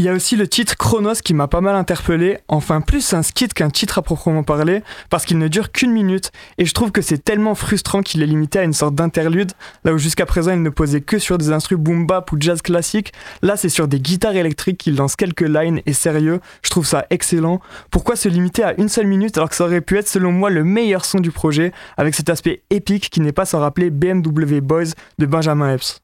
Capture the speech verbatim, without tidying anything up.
Il y a aussi le titre Chronos qui m'a pas mal interpellé, enfin plus un skit qu'un titre à proprement parler, parce qu'il ne dure qu'une minute, et je trouve que c'est tellement frustrant qu'il est limité à une sorte d'interlude, là où jusqu'à présent il ne posait que sur des instrus boom bap ou jazz classique, là c'est sur des guitares électriques qu'il lance quelques lines, et sérieux, je trouve ça excellent. Pourquoi se limiter à une seule minute alors que ça aurait pu être selon moi le meilleur son du projet, avec cet aspect épique qui n'est pas sans rappeler B M W Boys de Benjamin Epps.